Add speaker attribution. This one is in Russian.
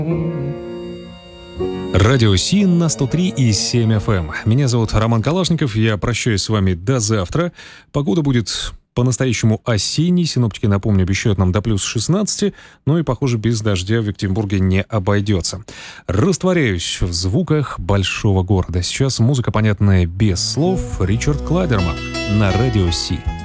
Speaker 1: Радио Си на 103,7 FM. Меня зовут Роман Калашников, я прощаюсь с вами до завтра. Погода будет по-настоящему осенней. Синоптики, напомню, обещают нам до плюс 16, но и, похоже, без дождя в Екатеринбурге не обойдется. Растворяюсь в звуках большого города. Сейчас музыка, понятная без слов. Ричард Клайдерман на Радио Си.